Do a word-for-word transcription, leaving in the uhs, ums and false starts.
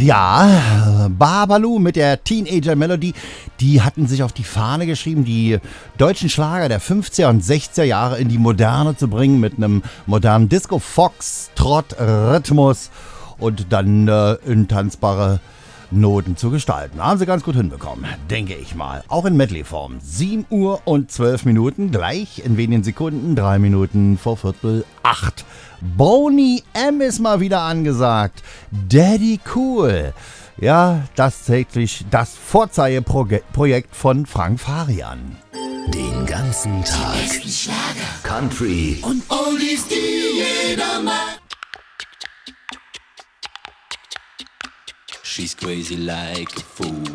Ja, Babalu mit der Teenager Melody, die hatten sich auf die Fahne geschrieben, die deutschen Schlager der fünfziger und sechziger Jahre in die Moderne zu bringen mit einem modernen Disco-Fox-Trott-Rhythmus und dann äh, in tanzbare Noten zu gestalten. Haben sie ganz gut hinbekommen, denke ich mal. Auch in Medley-Form. sieben Uhr und zwölf Minuten, gleich in wenigen Sekunden, drei Minuten vor Viertel acht. Boney M. ist mal wieder angesagt. Daddy Cool. Ja, das täglich das Vorzeigeprojekt von Frank Farian. Den ganzen Tag Country und Oldies, die jeder mag. She's crazy like a fool.